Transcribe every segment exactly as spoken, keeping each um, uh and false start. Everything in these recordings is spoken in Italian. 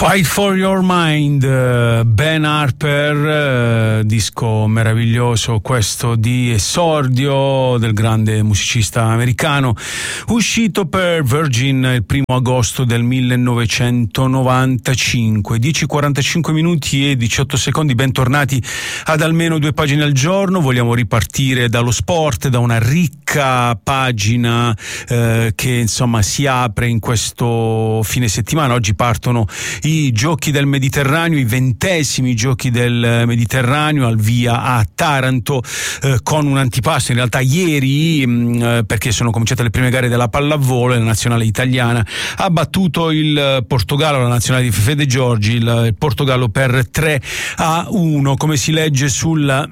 Fight for Your Mind, Ben Harper, disco meraviglioso questo di esordio del grande musicista americano, uscito per Virgin il primo agosto del millenovecentonovantacinque. dieci e quarantacinque minuti e diciotto secondi, bentornati ad almeno due pagine al giorno. Vogliamo ripartire dallo sport, da una ricca pagina eh, che insomma si apre in questo fine settimana. Oggi partono i giochi del Mediterraneo, i ventesimi giochi del Mediterraneo, al via a Taranto, eh, con un antipasto in realtà ieri, mh, perché sono cominciate le prime gare della pallavolo e la nazionale italiana ha battuto il Portogallo, la nazionale di Fefe De Giorgi, il, il Portogallo per tre a uno, come si legge sul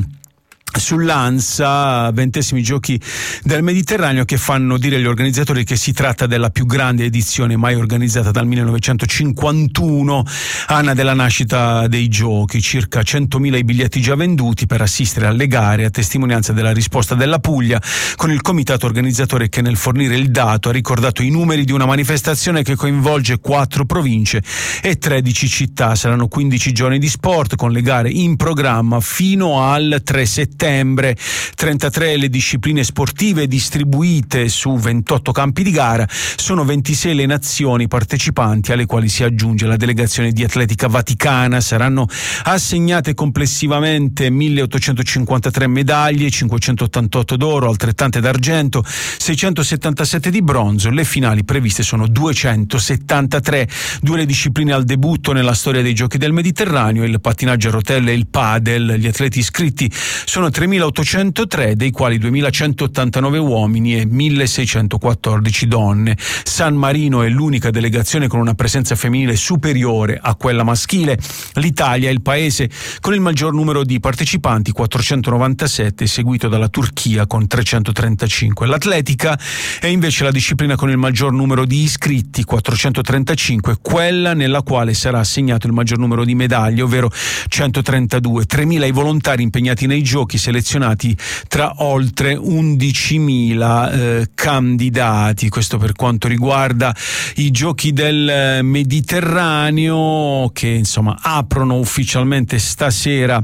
sull'ANSA. Ventesimi giochi del Mediterraneo che fanno dire agli organizzatori che si tratta della più grande edizione mai organizzata dal millenovecentocinquantuno, anno della nascita dei giochi. Circa centomila i biglietti già venduti per assistere alle gare, a testimonianza della risposta della Puglia, con il comitato organizzatore che nel fornire il dato ha ricordato i numeri di una manifestazione che coinvolge quattro province e tredici città. Saranno quindici giorni di sport con le gare in programma fino al tre settembre. trentatré le discipline sportive distribuite su ventotto campi di gara, sono ventisei le nazioni partecipanti, alle quali si aggiunge la delegazione di atletica vaticana. Saranno assegnate complessivamente milleottocentocinquantatré medaglie, cinquecentottantotto d'oro, altrettante d'argento, seicentosettantasette di bronzo. Le finali previste sono duecentosettantatré. Due le discipline al debutto nella storia dei giochi del Mediterraneo: il pattinaggio a rotelle e il padel. Gli atleti iscritti sono tremilaottocentotre, dei quali duemilacentottantanove uomini e milleseicentoquattordici donne. San Marino è l'unica delegazione con una presenza femminile superiore a quella maschile. L'Italia è il paese con il maggior numero di partecipanti, quattrocentonovantasette, seguito dalla Turchia con trecentotrentacinque. L'atletica è invece la disciplina con il maggior numero di iscritti, quattrocentotrentacinque, quella nella quale sarà assegnato il maggior numero di medaglie, ovvero centotrentadue. tremila i volontari impegnati nei giochi, selezionati tra oltre undicimila eh, candidati. Questo per quanto riguarda i giochi del Mediterraneo, che insomma aprono ufficialmente stasera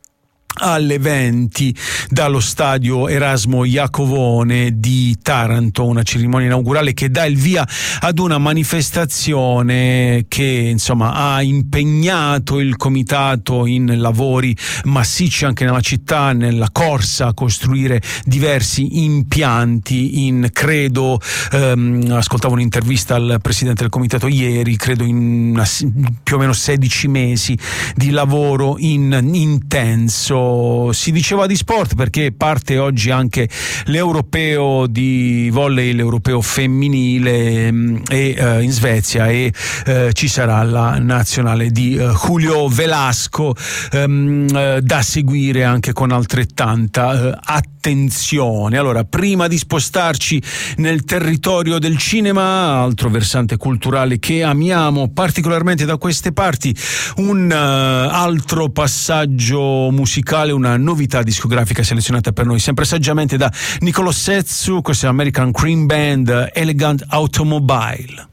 alle venti dallo stadio Erasmo Iacovone di Taranto, una cerimonia inaugurale che dà il via ad una manifestazione che insomma ha impegnato il comitato in lavori massicci anche nella città, nella corsa a costruire diversi impianti in credo ehm, ascoltavo un'intervista al presidente del comitato ieri, credo in una, più o meno sedici mesi di lavoro in, intenso. Si diceva di sport perché parte oggi anche l'europeo di volley, l'europeo femminile e, eh, in Svezia, e eh, ci sarà la nazionale di eh, Julio Velasco ehm, eh, da seguire anche con altrettanta eh, attenzione. Allora, prima di spostarci nel territorio del cinema, altro versante culturale che amiamo particolarmente da queste parti, un uh, altro passaggio musicale, una novità discografica selezionata per noi sempre saggiamente da Nicolò Setsu. Questo è American Cream Band, Elegant Automobile.